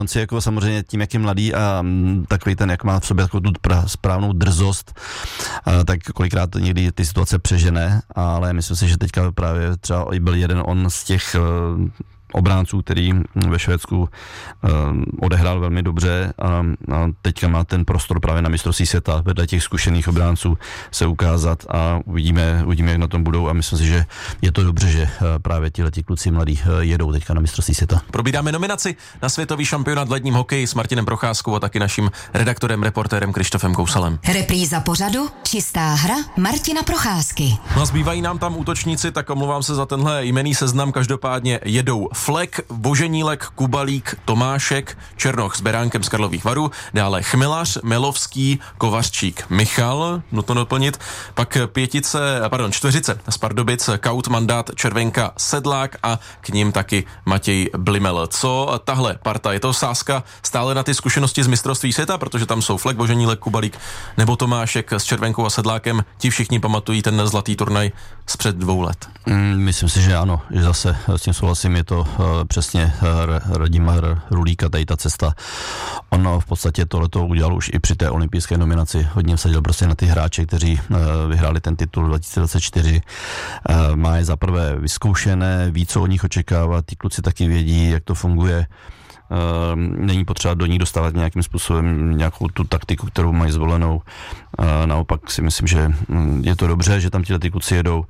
On si jako samozřejmě tím, jak je mladý a takový ten, jak má v sobě takovou tu správnou drzost, tak kolikrát někdy ty situace přežene, ale myslím si, že teďka právě třeba byl jeden on z těch obránců, který ve Švédsku odehrál velmi dobře a teďka má ten prostor právě na mistrovství světa vedle těch zkušených obránců se ukázat a uvidíme, jak na tom budou a myslím si, že je to dobře, že právě tihleti kluci mladí jedou teďka na mistrovství světa. Probíráme nominaci na světový šampionát v ledním hokeji s Martinem Procházkou a taky naším redaktorem, reportérem Krištofem Kousalem. Repríza pořadu Čistá hra Martina Procházky. No a zbývají nám tam útočníci, tak omlouvám se za tenhle jmenný seznam, každopádně jedou Flek, Boženílek, Kubalík, Tomášek, Černoch s Beránkem z Karlových Varů, dále Chmelař, Melovský, Kovařčík, Michal, nutno doplnit, pak čtveřice z Pardubic, Kaut, Mandát, Červenka, Sedlák a k ním taky Matěj Blimel. Co tahle parta? Je to sázka stále na ty zkušenosti z mistrovství světa, protože tam jsou Flek, Boženílek, Kubalík nebo Tomášek s Červenkou a Sedlákem. Ti všichni pamatují ten zlatý turnaj z před 2 let. Myslím si, že ano, že zase s tím souhlasím, je to přesně Radima Rulíka, tady ta cesta. On v podstatě tohleto udělal už i při té olympijské nominaci. Hodně vsadil prostě na ty hráče, kteří vyhráli ten titul 2024. Má je zaprvé vyzkoušené, ví, co od nich očekávat, ty kluci taky vědí, jak to funguje. Není potřeba do ní dostávat nějakým způsobem nějakou tu taktiku, kterou mají zvolenou. Naopak si myslím, že je to dobře, že tam ty kluci jedou.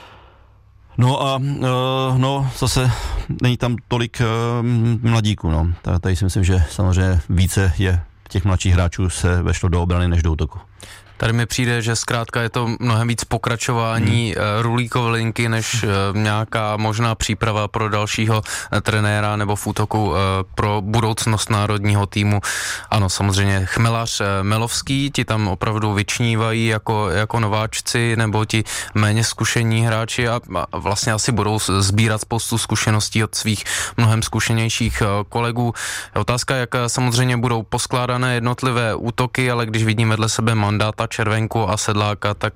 No a zase není tam tolik mladíků. No. Tady si myslím, že samozřejmě více je těch mladších hráčů se vešlo do obrany než do útoku. Tady mi přijde, že zkrátka je to mnohem víc pokračování Rulíkovy linky, než nějaká možná příprava pro dalšího trenéra nebo v útoku pro budoucnost národního týmu. Ano, samozřejmě Chmelař, Melovský, ti tam opravdu vyčnívají jako nováčci nebo ti méně zkušení hráči a vlastně asi budou sbírat spoustu zkušeností od svých mnohem zkušenějších kolegů. Otázka, jak samozřejmě budou poskládané jednotlivé útoky, ale když vidím vedle sebe Mandáta, Červenku a Sedláka, tak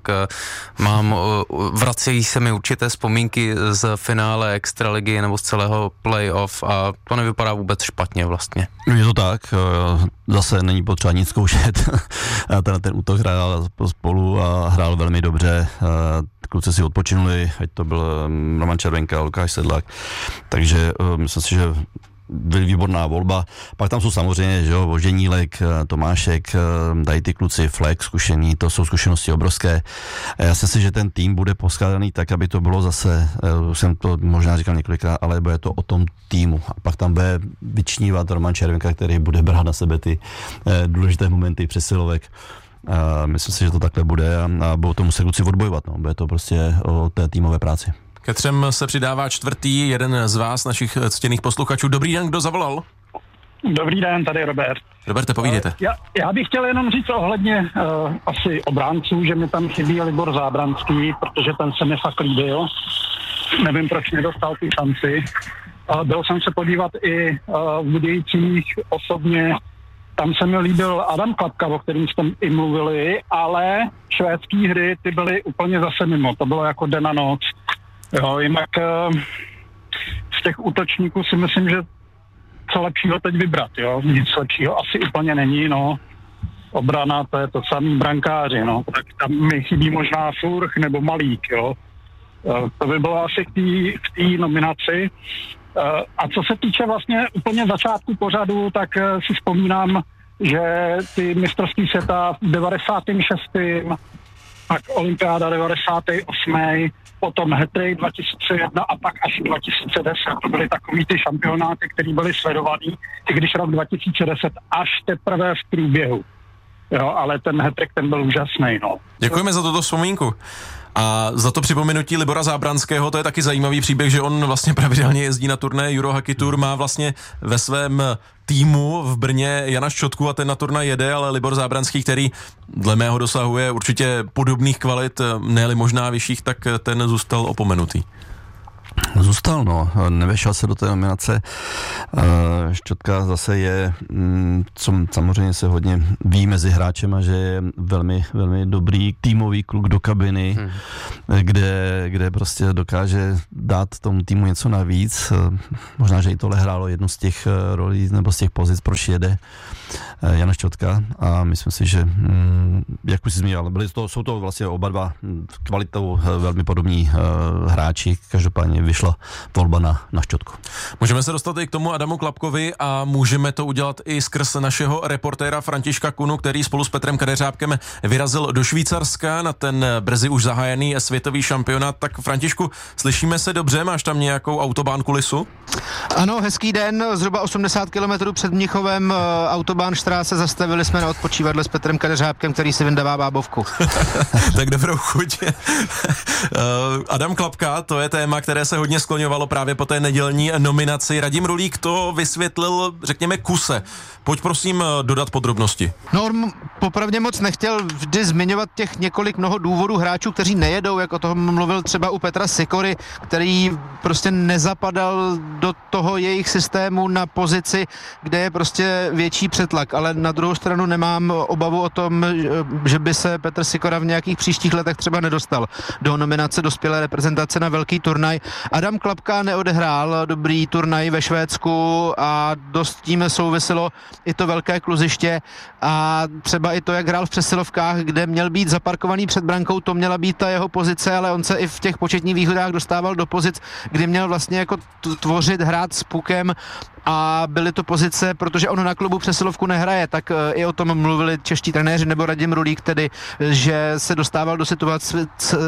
vracejí se mi určité vzpomínky z finále extraligy nebo z celého playoff a to nevypadá vůbec špatně vlastně. Je to tak, zase není potřeba nic zkoušet. Ten útok hrál spolu a hrál velmi dobře. Kluci si odpočinuli, ať to byl Roman Červenka, Lukáš Sedlák, takže myslím si, že výborná volba. Pak tam jsou samozřejmě, že jo, Boženílek, Tomášek, dají ty kluci, Flek, zkušení, to jsou zkušenosti obrovské. Já si myslím, že ten tým bude poskládaný tak, aby to bylo zase, jsem to možná říkal několikrát, ale bude to o tom týmu. A pak tam bude vyčnívat Roman Červenka, který bude brát na sebe ty důležité momenty přesilovek. Myslím si, že to takhle bude a budou to muset kluci odbojovat. No. Bude to prostě o té týmové práci. Ke třem se přidává čtvrtý, jeden z vás, našich ctěných posluchačů. Dobrý den, kdo zavolal? Dobrý den, tady Robert. Roberte, povídejte. Já bych chtěl jenom říct ohledně asi obránců, že mi tam chybí Libor Zábranský, protože ten se mi fakt líbil. Nevím, proč nedostal ty šanci. Byl jsem se podívat i v Budějcích osobně. Tam se mi líbil Adam Klapka, o kterým jste i mluvili, ale švédský hry ty byly úplně zase mimo. To bylo jako den a noc. Jo, jinak z těch útočníků si myslím, že co lepšího teď vybrat, jo. Nic lepšího asi úplně není, no. Obrana, to je to samý brankáři, no. Tak tam mi chybí možná Furch nebo Malík, jo. To by bylo asi v té nominaci. A co se týče vlastně úplně začátku pořadu, tak si vzpomínám, že ty mistrovství světa v 96. pak olympiáda 98. potom hat-trick 2001 a pak až 2010. To byly takový ty šampionáty, které byly sledovaný, i když rok 2010 až teprve v průběhu. Jo, ale ten hat-trick, ten byl úžasný, no. Děkujeme za tuto vzpomínku. A za to připomenutí Libora Zábranského, to je taky zajímavý příběh, že on vlastně pravidelně jezdí na turné Euro Hockey Tour, má vlastně ve svém týmu v Brně Jana Ščotku a ten na turnaj jede, ale Libor Zábranský, který dle mého dosahuje určitě podobných kvalit, ne-li možná vyšších, tak ten zůstal opomenutý. Zůstal, no, nevešel se do té nominace. Šťotka zase je, co samozřejmě se hodně ví mezi hráčema, že je velmi, velmi dobrý týmový kluk do kabiny, kde prostě dokáže dát tomu týmu něco navíc. Možná, že i tohle hrálo jednu z těch rolí nebo z těch pozic, proč jede Jana Šťotka, a myslím si, že jak už jsi zmínil, jsou to vlastně oba dva kvalitou velmi podobní hráči, každopádně vyšla volba na Šťotku. Můžeme se dostat i k tomu Adamu Klapkovi a můžeme to udělat i skrz našeho reportéra Františka Kunu, který spolu s Petrem Kadeřábkem vyrazil do Švýcarska na ten brzy už zahájený světový šampionát. Tak Františku, slyšíme se dobře? Máš tam nějakou autobahn kulisu? Ano, hezký den, zhruba 80 km před Mnichovem Autobahnstraße, zastavili jsme na odpočívadle s Petrem Kadeřábkem, který si vyndává bábovku. Tak dobrou chuť. Adam Klapka, to je téma, které se hodně skloňovalo právě po té nedělní nominaci. Radim Rulík to vysvětlil, řekněme, kuse. Pojď prosím dodat podrobnosti. No, on popravdě moc nechtěl vždy zmiňovat těch mnoho důvodů hráčů, kteří nejedou, jako toho mluvil třeba u Petra Sikory, který prostě nezapadal do toho jejich systému na pozici, kde je prostě větší přetlak, ale na druhou stranu nemám obavu o tom, že by se Petr Sikora v nějakých příštích letech třeba nedostal do nominace dospělé reprezentace na velký turnaj. Adam Klapka neodehrál dobrý turnaj ve Švédsku a dost tím souviselo i to velké kluziště a třeba i to, jak hrál v přesilovkách, kde měl být zaparkovaný před brankou, to měla být ta jeho pozice, ale on se i v těch početních výhodách dostával do pozic, kdy měl vlastně jako tvořit, hrát s pukem, a byly to pozice, protože on na klubu přesilovku nehraje, tak i o tom mluvili čeští trenéři nebo Radim Rulík, tedy, že se dostával do situací,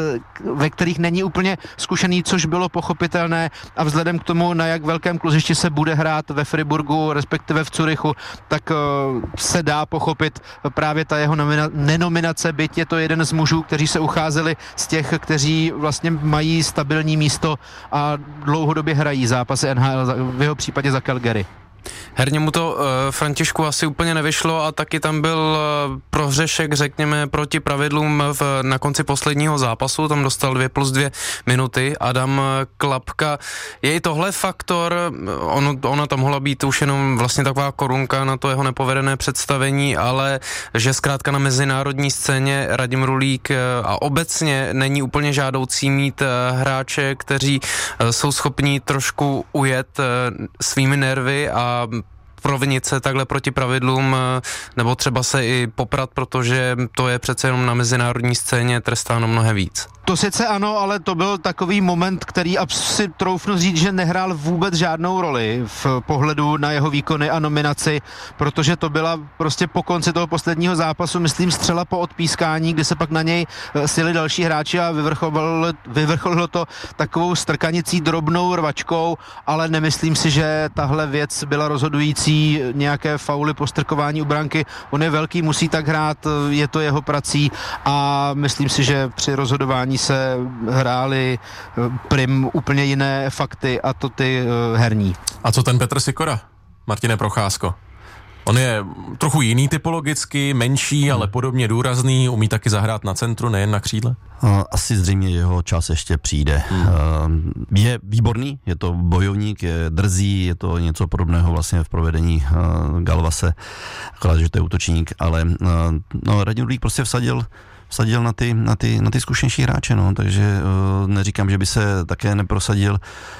ve kterých není úplně zkušený, což bylo pochopitelné, a vzhledem k tomu, na jak velkém kluzišti se bude hrát ve Friburgu, respektive v Curychu, tak se dá pochopit právě ta jeho nenominace, byť je to jeden z mužů, kteří se ucházeli z těch, kteří vlastně mají stabilní místo a dlouhodobě hrají zápasy NHL, v jeho případě za Calgary. Herně mu to Františku asi úplně nevyšlo a taky tam byl prohřešek, řekněme, proti pravidlům na konci posledního zápasu, tam dostal 2+2 minuty. Adam Klapka, je i tohle faktor, ona tam mohla být už jenom vlastně taková korunka na to jeho nepovedené představení, ale že zkrátka na mezinárodní scéně Radim Rulík a obecně není úplně žádoucí mít hráče, kteří jsou schopní trošku ujet svými nervy a provinit se takhle proti pravidlům, nebo třeba se i poprat, protože to je přece jenom na mezinárodní scéně trestáno mnohem víc. To sice ano, ale to byl takový moment, který asi troufnu říct, že nehrál vůbec žádnou roli v pohledu na jeho výkony a nominaci, protože to byla prostě po konci toho posledního zápasu, myslím, střela po odpískání, kdy se pak na něj sjeli další hráči a vyvrcholilo to takovou strkanicí, drobnou rvačkou, ale nemyslím si, že tahle věc byla rozhodující, nějaké fauly, postrkování u branky. On je velký, musí tak hrát, je to jeho prací a myslím si, že při rozhodování se hrály prim úplně jiné fakty, a to ty herní. A co ten Petr Sikora, Martine Procházko? On je trochu jiný typologicky, menší, ale podobně důrazný, umí taky zahrát na centru, nejen na křídle? Asi zřejmě jeho čas ještě přijde. Je výborný, je to bojovník, je drzý, je to něco podobného vlastně v provedení Galvase, akorát, že to je útočník, ale Radim Rulík prostě vsadil na ty zkušenější hráče, no, takže neříkám, že by se také neprosadil,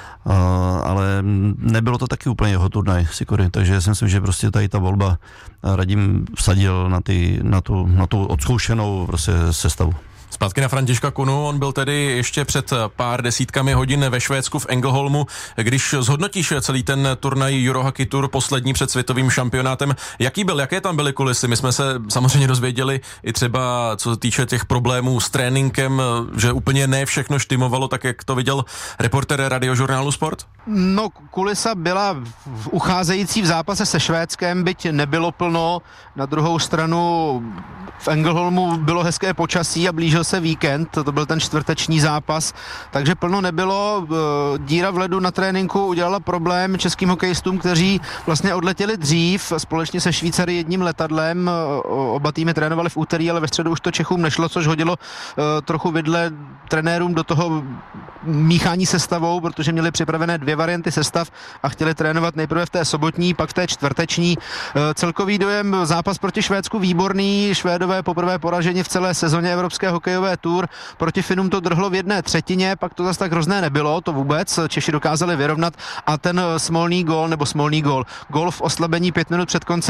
ale nebylo to taky úplně jeho turnaj Sikory, takže si myslím, že prostě tady ta volba Radim vsadil na tu odzkoušenou prostě sestavu. Zpátky na Františka Kunu, on byl tedy ještě před pár desítkami hodin ve Švédsku v Ängelholmu. Když zhodnotíš celý ten turnaj Eurohockey Tour, poslední před světovým šampionátem, jaké tam byly kulisy? My jsme se samozřejmě dozvěděli i třeba, co se týče těch problémů s tréninkem, že úplně ne všechno štimovalo, tak jak to viděl reportér Radiožurnálu Sport? No, kulisa byla ucházející v zápase se Švédskem, byť nebylo plno. Na druhou stranu v Ängelholmu bylo hezké počasí a blížil blížil se víkend, to byl ten čtvrteční zápas, takže plno nebylo. Díra v ledu na tréninku udělala problém českým hokejistům, kteří vlastně odletěli dřív společně se Švýcary jedním letadlem. Oba týmy trénovali v úterý, ale ve středu už to Čechům nešlo, což hodilo trochu vidle trenérům do toho míchání sestavou, protože měli připravené 2 varianty sestav a chtěli trénovat nejprve v té sobotní, pak v té čtvrteční. Celkový dojem, zápas proti Švédsku výborný, Švédové poprvé poraženi v celé sezóně Evropské hokejové tour, proti Finům to drhlo v 1/3, pak to zase tak hrozné nebylo, to vůbec, Češi dokázali vyrovnat a ten smolný gól, gól v oslabení 5 minut před koncem